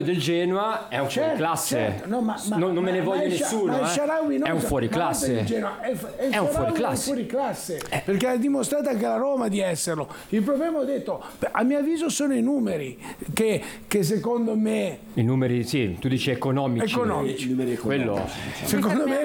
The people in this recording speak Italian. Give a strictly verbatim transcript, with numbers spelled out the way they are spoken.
del Genoa è un Certo, fuoriclasse, certo. No, ma- ma- non, non me ne ma- voglio ma il Sha- nessuno, ma il eh. Shaarawy non è un sa- fuoriclasse. ma il Genoa È, f- è, È un Shaarawy fuoriclasse. È un fuoriclasse, perché ha dimostrato anche la Roma di esserlo. Il problema, ho detto, a mio avviso sono i numeri che, che secondo me I numeri, sì, tu dici economici. economici. numeri Quello. economici, diciamo. Secondo me